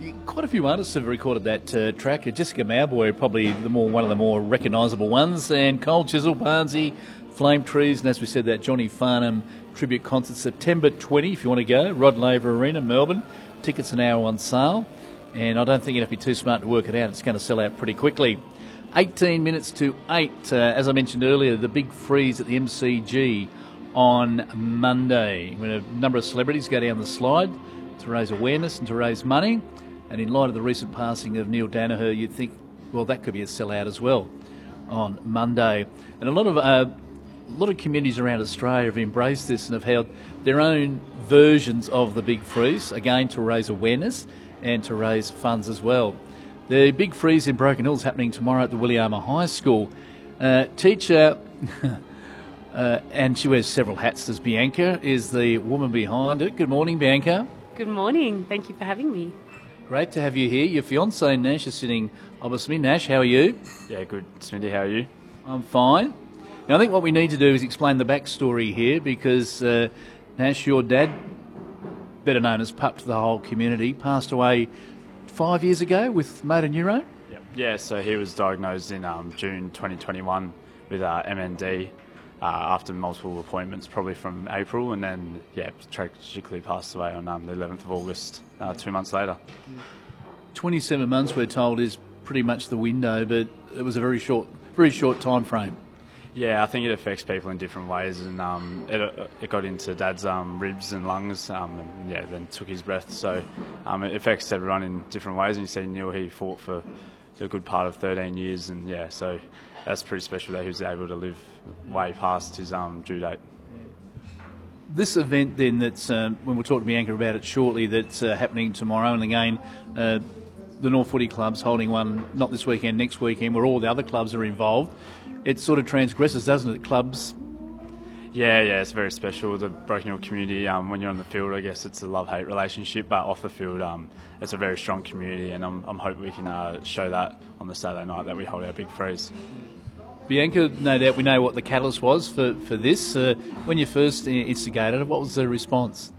Quite a few artists have recorded that track. Jessica Mauboy, probably one of the more recognisable ones, and Cole Chisel, Barnsey, Flame Trees, and as we said, that Johnny Farnham tribute concert, September 20, if you want to go, Rod Laver Arena, Melbourne. Tickets are now on sale, and I don't think you'd have to be too smart to work it out. It's going to sell out pretty quickly. 18 minutes to 8, as I mentioned earlier, the big freeze at the MCG on Monday, when a number of celebrities go down the slide to raise awareness and to raise money. And in light of the recent passing of Neil Danaher, you'd think, well, that could be a sellout as well on Monday. And a lot of communities around Australia have embraced this and have held their own versions of the big freeze, again to raise awareness and to raise funds as well. The big freeze in Broken Hill is happening tomorrow at the Williama High School. Teacher, and she wears several hats as Bianca, is the woman behind it. Good morning, Bianca. Good morning. Thank you for having me. Great to have you here. Your fiancée Nash is sitting opposite me. Nash, how are you? Yeah, good. Smithy, how are you? I'm fine. Now, I think what we need to do is explain the backstory here because, Nash, your dad, better known as Pup to the whole community, passed away 5 years ago with motor neurone. Yeah, so he was diagnosed in June 2021 with MND after multiple appointments, probably from April, and then, tragically passed away on the 11th of August, 2 months later. 27 months, we're told, is pretty much the window, but it was a very short time frame. Yeah, I think it affects people in different ways, and it got into Dad's ribs and lungs, and then took his breath. So it affects everyone in different ways. And you see Neil, he fought for a good part of 13 years, and so that's pretty special that he was able to live way past his due date. This event then, that's when we'll talk to Bianca about it shortly, that's happening tomorrow, and again, the North Footy Club's holding one not this weekend, next weekend, where all the other clubs are involved. It sort of transgresses, doesn't it, clubs? Yeah, it's very special. The Broken Hill community, when you're on the field, I guess it's a love-hate relationship, but off the field, it's a very strong community, and I'm hoping we can show that on the Saturday night that we hold our big freeze. Bianca, no doubt we know what the catalyst was for this. When you first instigated it, what was the response?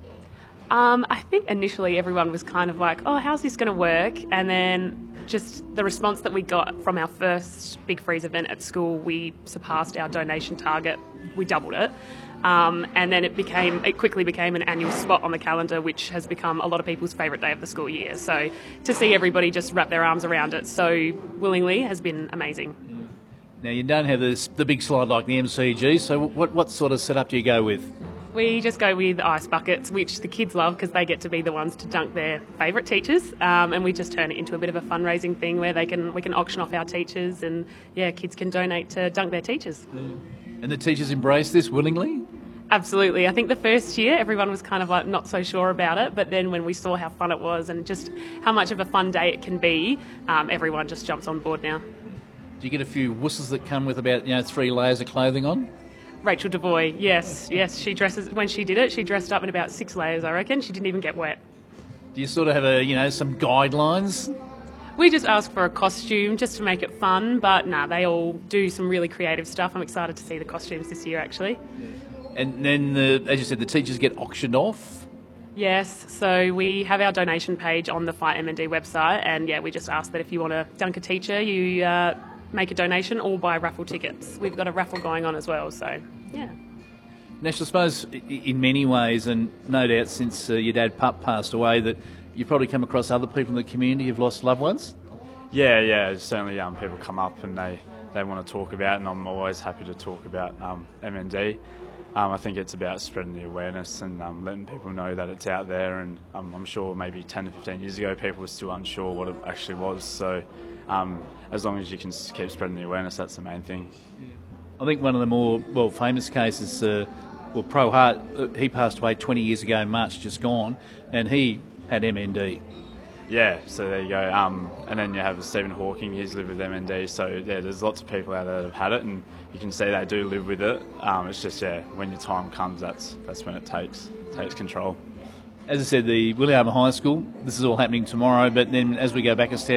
I think initially everyone was kind of like, oh, how's this going to work? And then just the response that we got from our first Big Freeze event at school, we surpassed our donation target. We doubled it. And then it quickly became an annual spot on the calendar, which has become a lot of people's favourite day of the school year. So to see everybody just wrap their arms around it so willingly has been amazing. Now, you don't have the big slide like the MCG, so what sort of setup do you go with? We just go with ice buckets, which the kids love because they get to be the ones to dunk their favourite teachers, and we just turn it into a bit of a fundraising thing where we can auction off our teachers, and kids can donate to dunk their teachers. And the teachers embrace this willingly? Absolutely. I think the first year everyone was kind of like not so sure about it, but then when we saw how fun it was and just how much of a fun day it can be, everyone just jumps on board now. Do you get a few wusses that come with about 3 layers of clothing on? Rachel Devoy, yes. When she did it, she dressed up in about 6 layers, I reckon. She didn't even get wet. Do you sort of have some guidelines? We just ask for a costume just to make it fun, but they all do some really creative stuff. I'm excited to see the costumes this year, actually. And then, as you said, the teachers get auctioned off? Yes, so we have our donation page on the Fight MND website, and we just ask that if you want to dunk a teacher, you make a donation or buy raffle tickets. We've got a raffle going on as well, so Nash, I suppose in many ways, and no doubt since your dad Pup passed away, that you've probably come across other people in the community who've lost loved ones? Yeah, certainly people come up and they want to talk about it, and I'm always happy to talk about MND. I think it's about spreading the awareness and letting people know that it's out there, and I'm sure maybe 10 to 15 years ago people were still unsure what it actually was, so as long as you can keep spreading the awareness, that's the main thing. I think one of the more famous cases, Pro Hart, he passed away 20 years ago in March, just gone, and he had MND. Yeah, so there you go. And then you have Stephen Hawking, he's lived with MND, so there's lots of people out there that have had it, and you can see they do live with it. It's just, when your time comes, that's when it takes control. As I said, the Williama High School, this is all happening tomorrow, but then as we go back a step,